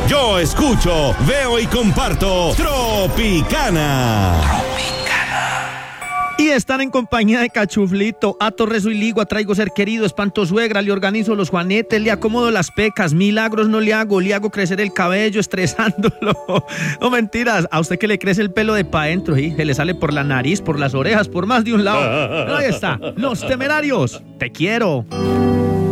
Yo escucho, veo y comparto Tropicana. Y están en compañía de Cachuflito, Ato, Rezo y Ligua, traigo ser querido, espanto suegra, le organizo los juanetes, le acomodo las pecas, milagros no le hago crecer el cabello estresándolo. No mentiras, a usted que le crece el pelo de pa' dentro, ¿sí? Se le sale por la nariz, por las orejas, por más de un lado. Ahí está, Los Temerarios, te quiero.